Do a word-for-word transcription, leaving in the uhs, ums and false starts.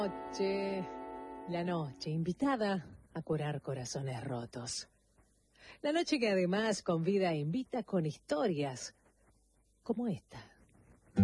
Noche, la noche invitada a curar corazones rotos. La noche que además convida e invita con historias como esta.